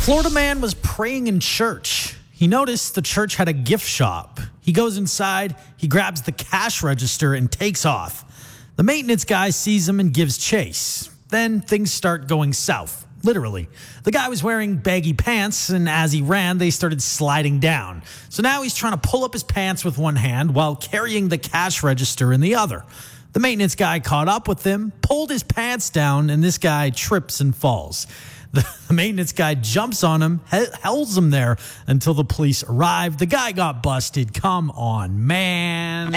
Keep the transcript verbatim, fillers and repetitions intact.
Florida man was praying in church. He noticed the church had a gift shop. He goes inside, he grabs the cash register and takes off. The maintenance guy sees him and gives chase. Then things start going south, literally. The guy was wearing baggy pants, and as he ran, they started sliding down. So now he's trying to pull up his pants with one hand while carrying the cash register in the other. The maintenance guy caught up with him, pulled his pants down, and this guy trips and falls. The maintenance guy jumps on him, holds him there until the police arrive. The guy got busted. Come on, man.